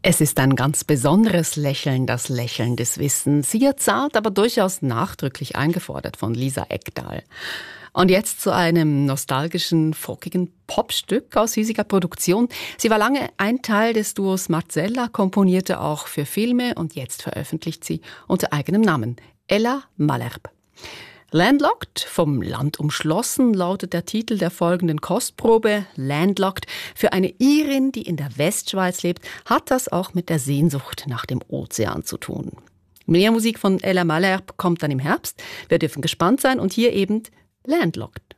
Es ist ein ganz besonderes Lächeln, das Lächeln des Wissens. Sehr zart, aber durchaus nachdrücklich eingefordert von Lisa Ekdahl. Und jetzt zu einem nostalgischen, folkigen Popstück aus hiesiger Produktion. Sie war lange ein Teil des Duos Marcella, komponierte auch für Filme und jetzt veröffentlicht sie unter eigenem Namen. Ella Malherbe. Landlocked, vom Land umschlossen, lautet der Titel der folgenden Kostprobe. Landlocked, für eine Irin, die in der Westschweiz lebt, hat das auch mit der Sehnsucht nach dem Ozean zu tun. Mehr Musik von Ella Malherbe kommt dann im Herbst. Wir dürfen gespannt sein und hier eben Landlocked.